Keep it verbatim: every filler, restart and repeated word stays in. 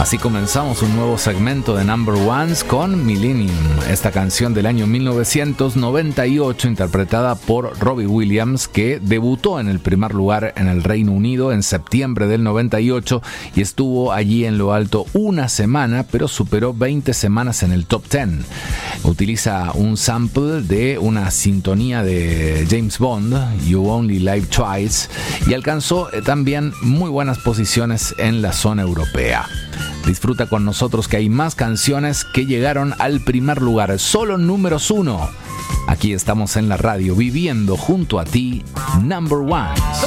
Así comenzamos un nuevo segmento de Number Ones con Millennium, esta canción del año mil novecientos noventa y ocho interpretada por Robbie Williams, que debutó en el primer lugar en el Reino Unido en septiembre del noventa y ocho y estuvo allí en lo alto una semana, pero superó veinte semanas en el top diez. Utiliza un sample de una sintonía de James Bond, You Only Live Twice, y alcanzó también muy buenas posiciones en la zona europea. Disfruta con nosotros que hay más canciones que llegaron al primer lugar, solo números uno. Aquí estamos en la radio viviendo junto a ti, Number Ones.